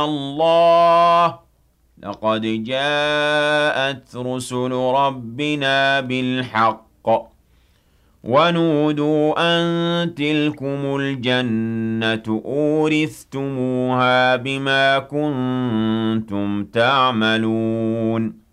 الله لقد جاءت رسل ربنا بالحق ونودوا أن تلكم الجنة أورثتموها بما كنتم تعملون